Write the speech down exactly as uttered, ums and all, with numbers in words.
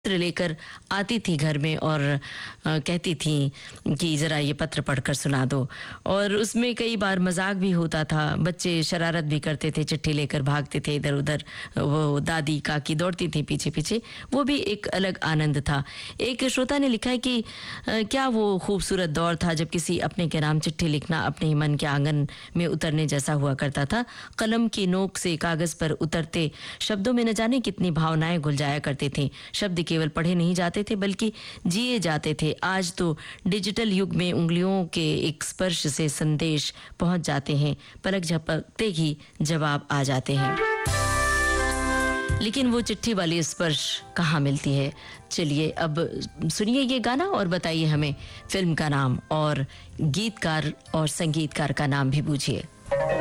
पत्र लेकर आती थी घर में और अ, कहती थी कि ज़रा ये पत्र पढ़कर सुना दो। और उसमें कई बार मजाक भी होता था, बच्चे शरारत भी करते थे, चिट्ठी लेकर भागते थे इधर उधर, वो दादी काकी दौड़ती थी पीछे पीछे, वो भी एक अलग आनंद था। एक श्रोता ने लिखा है कि अ, क्या वो खूबसूरत दौर था जब किसी अपने के नाम चिट्ठी लिखना अपने ही मन के आंगन में उतरने जैसा हुआ करता था। कलम की नोक से कागज पर उतरते शब्दों में न जाने कितनी भावनाएं घुल जाया करते थे। शब्द केवल पढ़े नहीं जाते थे बल्कि जिए जाते थे। आज तो डिजिटल युग में उंगलियों के एक स्पर्श से संदेश पहुंच जाते हैं, पलक झपकते ही जवाब आ जाते हैं, लेकिन वो चिट्ठी वाली स्पर्श कहाँ मिलती है। चलिए अब सुनिए ये गाना और बताइए हमें फिल्म का नाम और गीतकार और संगीतकार का नाम भी पूछिए।